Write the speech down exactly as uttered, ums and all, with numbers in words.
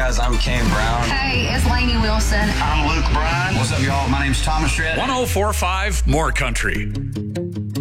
guys? I'm Kane Brown. Hey, it's Lainey Wilson. I'm Luke Bryan. What's up, y'all? My name's Thomas Shred. one oh four point five More Country.